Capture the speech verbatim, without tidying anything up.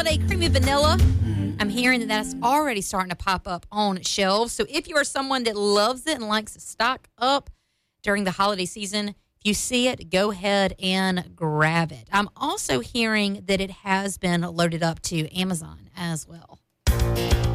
Holiday Creamy Vanilla. I'm hearing that that's already starting to pop up on shelves. So if you are someone that loves it and likes to stock up during the holiday season, if you see it, go ahead and grab it. I'm also hearing that it has been loaded up to Amazon as well.